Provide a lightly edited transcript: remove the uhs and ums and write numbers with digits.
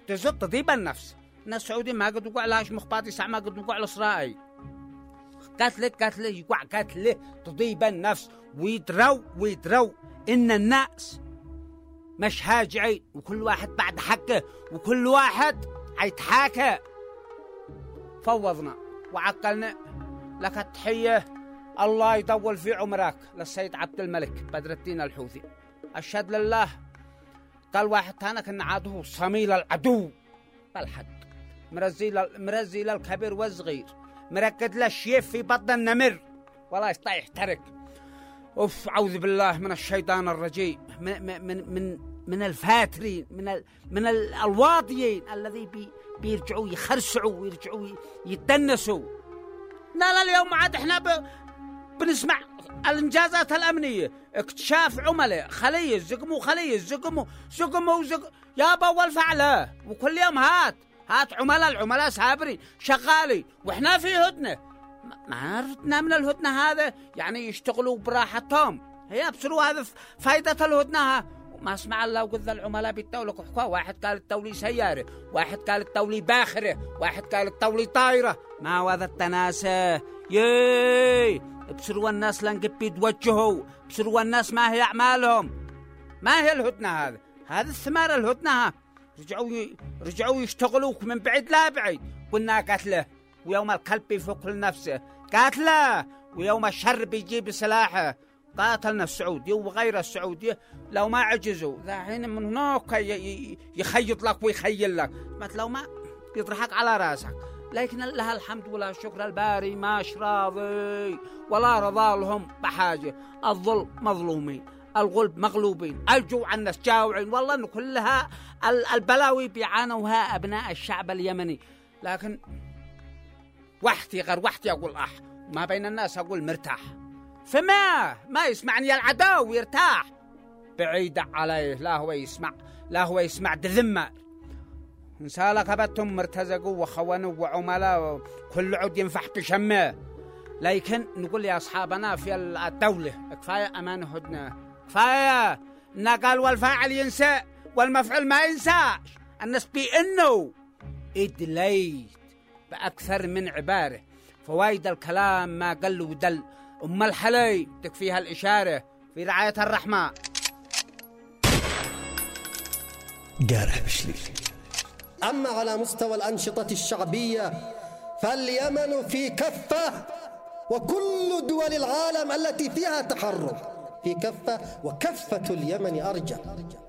تزط تضيب النفس. الناس السعوديين ما قد وقع لهاش مخباط يسع ما قد وقع لإسرائيل. قتله يقع قتله تضيب النفس. ويدروا إن الناس مش هاجعين، وكل واحد بعد حقه، وكل واحد هيتحاكى. فوضنا وعقلنا. لك التحية، الله يطول في عمرك للسيد عبد الملك بدر الدين الحوثي. أشهد لله. قال واحد تانا كنا عاده صميل العدو بالحد، مرزي للكبير والصغير، مركد للشيف في بطن النمر ولا يستطيع يحترق. اوف، اعوذ بالله من الشيطان الرجيم، من الفاترين، من الواطيين الذي بيرجعوا يخرسعوا ويرجعوا يتدنسوا. لا اليوم عاد احنا بنسمع الانجازات الامنيه، اكتشاف عملاء خليه زقموا يابا والفعله. وكل يوم هات العملاء سابرين شغالين، واحنا في هدنه. ما ردنا من الهدنه هذا يعني يشتغلوا براحتهم. هي ابصروا هذا فايده الهدنه. ما اسمع الله وقذ العملاء بيتولوا حكوا. واحد قال التولي سياره، واحد قال التولي باخره، واحد قال التولي طايره. ما هذا التناسه ابصروا الناس لنقب يتوجهوا، ابصروا الناس ما هي اعمالهم، ما هي الهدنه هذا الثمار الهدنه. رجعوا يشتغلوك من بعيد لا بعيد. قلنا قتله، ويوم الكلب يفك لنفسه قاتله، ويوم الشر بيجيب سلاحه. قاتلنا السعودي وغير السعودي لو ما عجزوا ذاهين من هناك يخيط لك ويخيل لك، لو ما يضرحك على راسك. لكن لها الحمد ولا شكر الباري ماش راضي ولا رضا لهم بحاجة. الظلم مظلومين، الغلب مغلوبين، الجوع الناس جاوعين. والله إن كلها البلاوي بيعانوها أبناء الشعب اليمني. لكن وحدي غير وحدي أقول ما بين الناس أقول مرتاح. فما يسمعني العدو ويرتاح بعيد عليه. لا هو يسمع دذمة. نسالك أبتم مرتزقوا وخونوا وعملاء كل عود ينفح بشمه. لكن نقول يا أصحابنا في الدولة كفاية أمان هدنة، كفاية نقال والفاعل ينسى والمفعول ما ينساش. الناس بأنه إدليت بأكثر من عبارة. فوايد الكلام ما قل ودل. الحلي تكفيها الإشارة في رعاية الرحمن. قارح بشليل. أما على مستوى الأنشطة الشعبية فاليمن في كفة، وكل دول العالم التي فيها تحرر في كفة، وكفة اليمن أرجى.